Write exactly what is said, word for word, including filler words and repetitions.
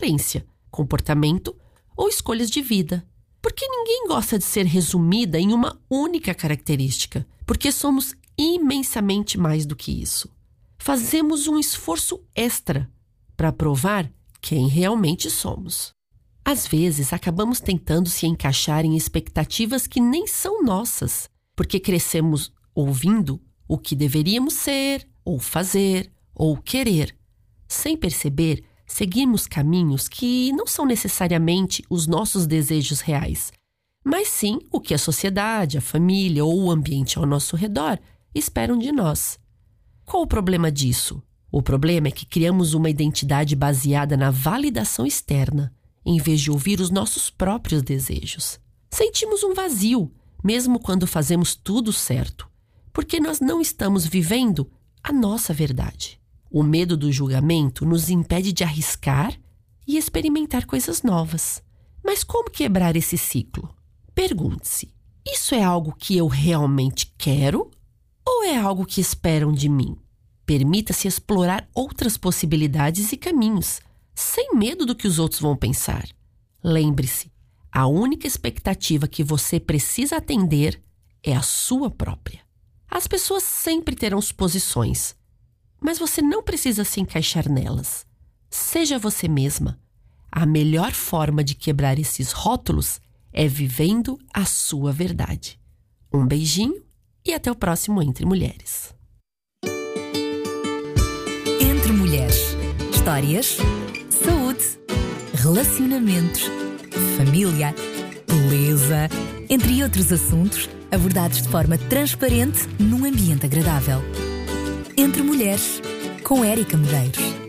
aparência, comportamento ou escolhas de vida. Porque ninguém gosta de ser resumida em uma única característica, porque somos imensamente mais do que isso. Fazemos um esforço extra para provar quem realmente somos. Às vezes, acabamos tentando se encaixar em expectativas que nem são nossas, porque crescemos ouvindo o que deveríamos ser, ou fazer, ou querer. Sem perceber, seguimos caminhos que não são necessariamente os nossos desejos reais, mas sim o que a sociedade, a família ou o ambiente ao nosso redor esperam de nós. Qual o problema disso? O problema é que criamos uma identidade baseada na validação externa, em vez de ouvir os nossos próprios desejos. Sentimos um vazio, mesmo quando fazemos tudo certo, porque nós não estamos vivendo a nossa verdade. O medo do julgamento nos impede de arriscar e experimentar coisas novas. Mas como quebrar esse ciclo? Pergunte-se: isso é algo que eu realmente quero ou é algo que esperam de mim? Permita-se explorar outras possibilidades e caminhos, sem medo do que os outros vão pensar. Lembre-se, a única expectativa que você precisa atender é a sua própria. As pessoas sempre terão suposições, mas você não precisa se encaixar nelas. Seja você mesma. A melhor forma de quebrar esses rótulos é vivendo a sua verdade. Um beijinho e até o próximo Entre Mulheres. Entre Mulheres. Histórias, saúde, relacionamentos, família, beleza, entre outros assuntos abordados de forma transparente num ambiente agradável. Entre Mulheres, com Érica Medeiros.